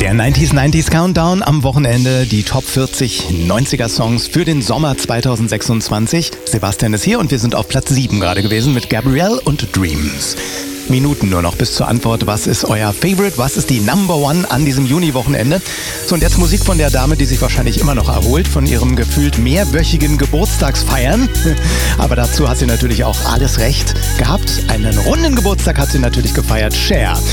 Der 90s Countdown am Wochenende, die Top 40 90er Songs für den Sommer 2026. Sebastian ist hier und wir sind auf Platz 7 gerade gewesen mit Gabrielle und Dreams. Minuten nur noch bis zur Antwort, was ist euer Favorite, was ist die Number One an diesem Juni-Wochenende? So, und jetzt Musik von der Dame, die sich wahrscheinlich immer noch erholt von ihrem gefühlt mehrwöchigen Geburtstagsfeiern. Aber dazu hat sie natürlich auch alles recht gehabt. Einen runden Geburtstag hat sie natürlich gefeiert, Cher.